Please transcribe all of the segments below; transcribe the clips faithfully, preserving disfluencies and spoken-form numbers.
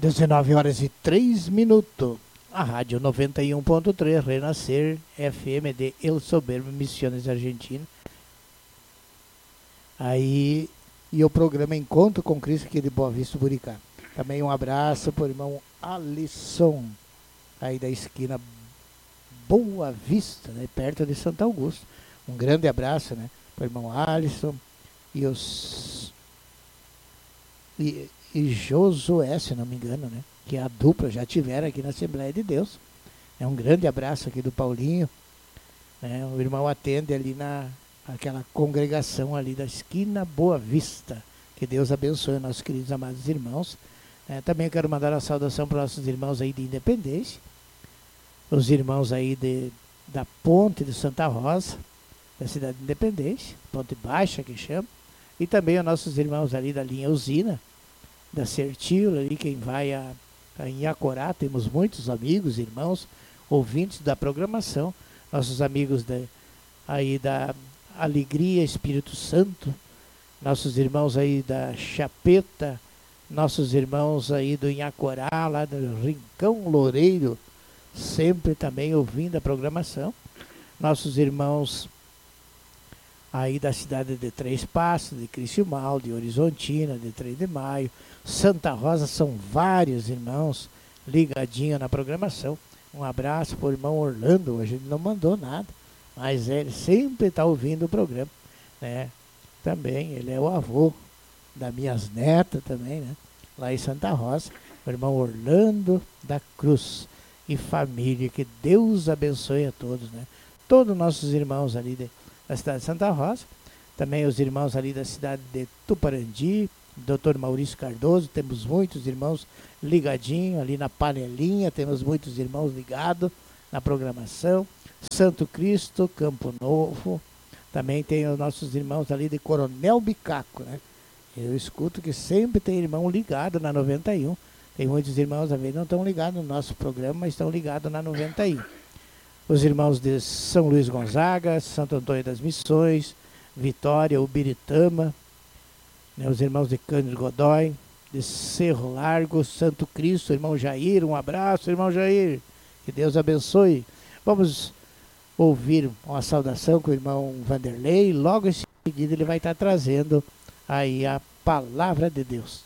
dezenove horas e três minutos. A Rádio noventa e um ponto três, Renascer F M de El Soberbo, Missões Argentina. Aí, e o programa Encontro com Cristo aqui de Boa Vista, Buricá. Também um abraço para o irmão Alisson, aí da esquina Boa Vista, né, perto de Santo Augusto. Um grande abraço, né, para o irmão Alisson e os... E, e Josué, se não me engano, né? Que a dupla já tiveram aqui na Assembleia de Deus. É um grande abraço aqui do Paulinho. Né? O irmão atende ali na aquela congregação ali da esquina Boa Vista. Que Deus abençoe nossos queridos amados irmãos. É, também quero mandar uma saudação para nossos irmãos aí de Independência. Os irmãos aí de, da Ponte de Santa Rosa, da cidade de Independência, Ponte Baixa que chama. E também os nossos irmãos ali da linha Usina, da Sertila, ali quem vai a, a Inhacorá, temos muitos amigos, irmãos, ouvintes da programação, nossos amigos da, aí da Alegria Espírito Santo, nossos irmãos aí da Chapeta, nossos irmãos aí do Inhacorá, lá do Rincão Loureiro, sempre também ouvindo a programação, nossos irmãos aí da cidade de Três Passos, de Criciúmal, de Horizontina, de três de Maio, Santa Rosa, são vários irmãos ligadinhos na programação. Um abraço para o irmão Orlando, hoje ele não mandou nada, mas ele sempre está ouvindo o programa, né? Também, ele é o avô das minhas netas também, né? Lá em Santa Rosa, o irmão Orlando da Cruz e família, que Deus abençoe a todos, né? Todos os nossos irmãos ali de da cidade de Santa Rosa, também os irmãos ali da cidade de Tuparandi, doutor Maurício Cardoso, temos muitos irmãos ligadinhos ali na panelinha, temos muitos irmãos ligados na programação, Santo Cristo, Campo Novo, também tem os nossos irmãos ali de Coronel Bicaco, né? Eu escuto que sempre tem irmão ligado na noventa e um, tem muitos irmãos às vezes não estão ligados no nosso programa, mas estão ligados na noventa e um. Os irmãos de São Luís Gonzaga, Santo Antônio das Missões, Vitória, Ubiritama, né, os irmãos de Cândido Godói, de Cerro Largo, Santo Cristo, irmão Jair, um abraço, irmão Jair, que Deus abençoe. Vamos ouvir uma saudação com o irmão Vanderlei, logo em seguida ele vai estar trazendo aí a palavra de Deus.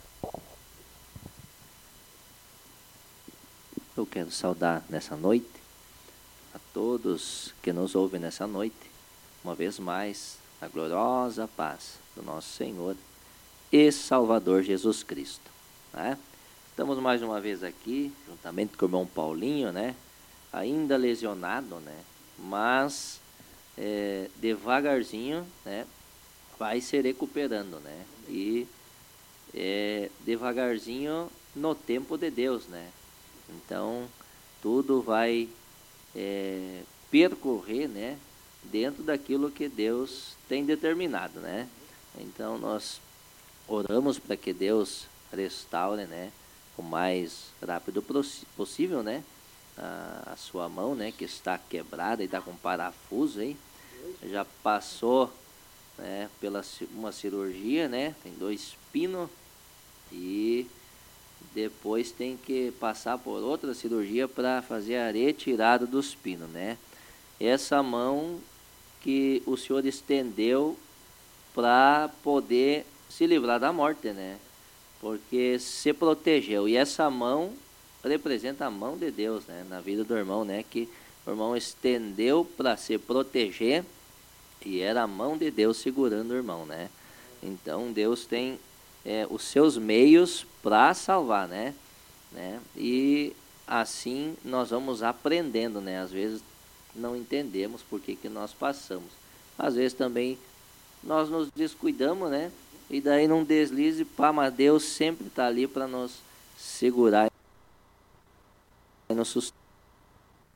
Eu quero saudar nessa noite a todos que nos ouvem nessa noite, uma vez mais, a gloriosa paz do nosso Senhor e Salvador Jesus Cristo, né? Estamos mais uma vez aqui, juntamente com o irmão Paulinho, né? Ainda lesionado, né? Mas é, devagarzinho, né? Vai se recuperando, né? E é, devagarzinho no tempo de Deus, né? Então, tudo vai É, percorrer, né, dentro daquilo que Deus tem determinado, né? Então nós oramos para que Deus restaure, né, o mais rápido possível, né, a, a sua mão, né, que está quebrada e está com parafuso aí, já passou, né, pela uma cirurgia, né, tem dois pinos e depois tem que passar por outra cirurgia para fazer a retirada dos pinos, né? Essa mão que o Senhor estendeu para poder se livrar da morte, né? Porque se protegeu. E essa mão representa a mão de Deus, né? Na vida do irmão, né? Que o irmão estendeu para se proteger e era a mão de Deus segurando o irmão, né? Então Deus tem É, os seus meios para salvar, né? né? E assim nós vamos aprendendo, né? Às vezes não entendemos por que que nós passamos. Às vezes também nós nos descuidamos, né? E daí num deslize, pá, mas Deus sempre está ali para nos segurar e nos sustentar.